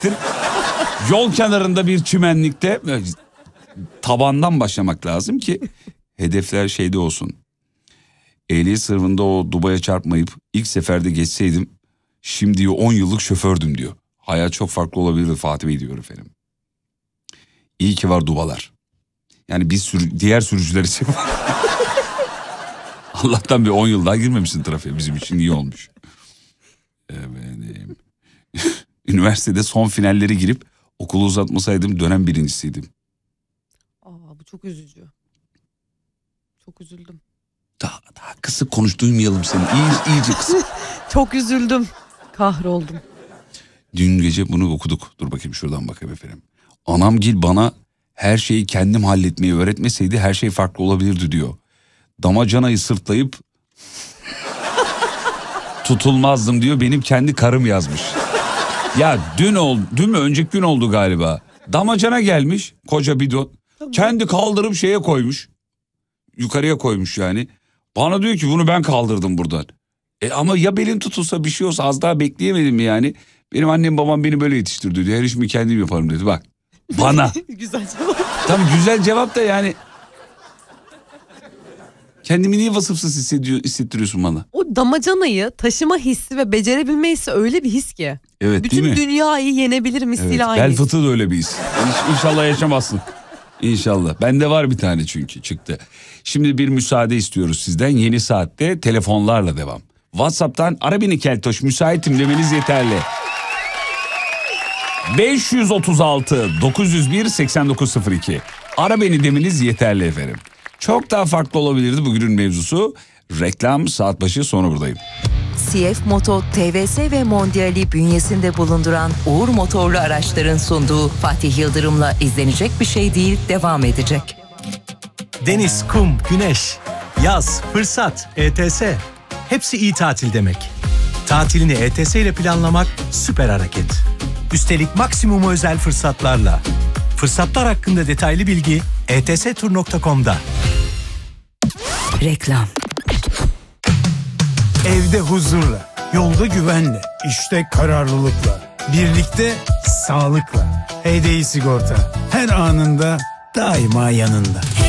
siktir. Yol kenarında bir çimenlikte tabandan başlamak lazım ki hedefler şeyde olsun. Ehliyet sınavında o dubaya çarpmayıp ilk seferde geçseydim şimdi 10 yıllık şofördüm diyor. Hayat çok farklı olabilirdi Fatih Bey diyor efendim. İyi ki var dubalar. Yani biz diğer sürücüler için Allah'tan bir 10 yıl daha girmemişsin trafiğe, bizim için iyi olmuş. Efendim. Üniversitede son finalleri girip okulu uzatmasaydım dönem birincisiydim. Bu çok üzücü. Çok üzüldüm. Daha kısık konuş, duymayalım seni. İyice kısık. Çok üzüldüm. Kahroldum. Dün gece bunu okuduk. Dur bakayım şuradan bakayım efendim. Anamgil bana her şeyi kendim halletmeyi öğretmeseydi her şey farklı olabilirdi diyor. Damacanayı sırtlayıp tutulmazdım diyor. Benim kendi karım yazmış. Ya dün mü önceki gün oldu galiba. Damacana gelmiş koca bidon. Tamam. Kendi kaldırıp şeye koymuş. Yukarıya koymuş yani. Bana diyor ki bunu ben kaldırdım buradan. Ama ya belin tutulsa bir şey olsa az daha bekleyemedim mi yani? Benim annem babam beni böyle yetiştirdi diyor. Her işimi kendim yaparım dedi bak. Bana. Güzel cevap. Tam güzel cevap da yani. Kendimi niye vasıfsız hissettiriyorsun bana? O damacanayı taşıma hissi ve becerebilme hissi öyle bir his ki. Evet, bütün değil mi? dünyayı yenebilir hissiyle evet, aynı. Bel fıtığı da öyle bir his. İnşallah yaşamazsın. İnşallah. Bende var bir tane çünkü çıktı. Şimdi bir müsaade istiyoruz sizden. Yeni saatte telefonlarla devam. WhatsApp'tan ara beni Keltoş müsaitim demeniz yeterli. 536 901 8902. Ara beni demeniz yeterli efendim. Çok daha farklı olabilirdi bugünün mevzusu. Reklam, saat başı, sonra buradayım. CF Moto, TVS ve Mondial'i bünyesinde bulunduran Uğur Motorlu Araçların sunduğu Fatih Yıldırım'la izlenecek bir şey değil devam edecek. Deniz, kum, güneş, yaz, fırsat, ETS. Hepsi iyi tatil demek. Tatilini ETS ile planlamak süper hareket. Üstelik maksimum özel fırsatlarla. Fırsatlar hakkında detaylı bilgi etstur.com'da. Reklam. Evde huzurla, yolda güvenle, işte kararlılıkla, birlikte sağlıkla. HDI Sigorta her anında daima yanında.